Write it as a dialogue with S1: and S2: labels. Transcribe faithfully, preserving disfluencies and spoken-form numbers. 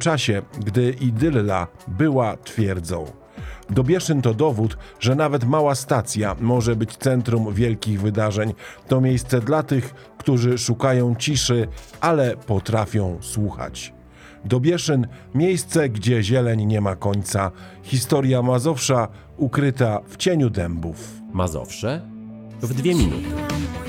S1: czasie, gdy idylla była twierdzą. Dobieszyn to dowód, że nawet mała stacja może być centrum wielkich wydarzeń. To miejsce dla tych, którzy szukają ciszy, ale potrafią słuchać. Dobieszyn – miejsce, gdzie zieleń nie ma końca. Historia Mazowsza ukryta w cieniu dębów.
S2: Mazowsze w dwie minuty.